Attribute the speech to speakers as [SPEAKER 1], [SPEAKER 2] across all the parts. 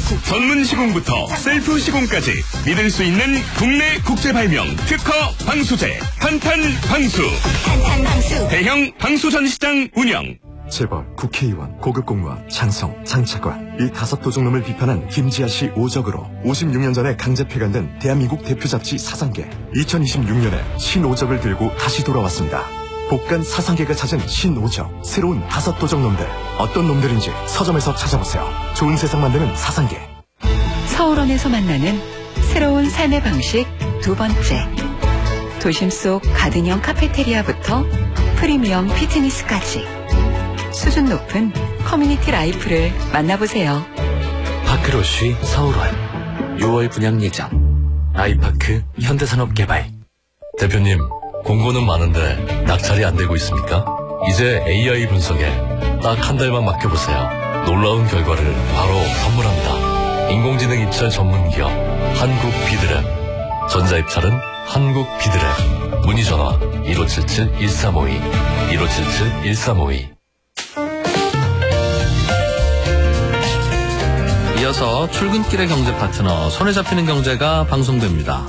[SPEAKER 1] 전문 시공부터 셀프 시공까지 믿을 수 있는 국내 국제 발명 특허 방수제 탄탄방수. 대형 방수 전시장 운영.
[SPEAKER 2] 재벌, 국회의원, 고급 공무원, 장성, 장차관 이 5도둑놈을 비판한 김지아 씨 오적으로 56년 전에 강제 폐간된 대한민국 대표 잡지 사상계 2026년에 신오적을 들고 다시 돌아왔습니다. 복간 사상계가 찾은 신오적 새로운 5도둑놈들 어떤 놈들인지 서점에서 찾아보세요. 좋은 세상 만드는 사상계.
[SPEAKER 3] 서울원에서 만나는 새로운 삶의 방식 두 번째. 도심 속 가든형 카페테리아부터 프리미엄 피트니스까지 수준 높은 커뮤니티 라이프를 만나보세요.
[SPEAKER 4] 파크로쉬 서울원 6월 분양 예정. 아이파크 현대산업개발.
[SPEAKER 5] 대표님, 공고는 많은데 낙찰이 안 되고 있습니까? 이제 AI 분석에 딱 한 달만 맡겨보세요. 놀라운 결과를 바로 선물합니다. 인공지능 입찰 전문기업 한국비드랩. 전자입찰은 한국비드랩. 문의전화 1577-1352 1577-1352.
[SPEAKER 4] 이어서 출근길의 경제 파트너 손에 잡히는 경제가 방송됩니다.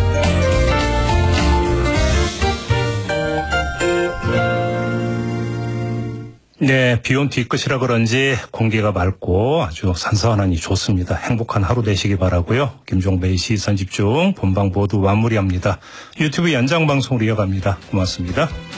[SPEAKER 6] 네, 비온 뒤끝이라 그런지 공기가 맑고 아주 선선하니 좋습니다. 행복한 하루 되시기 바라고요. 김종배의 시선집중 본방 모두 마무리합니다. 유튜브 연장방송으로 이어갑니다. 고맙습니다.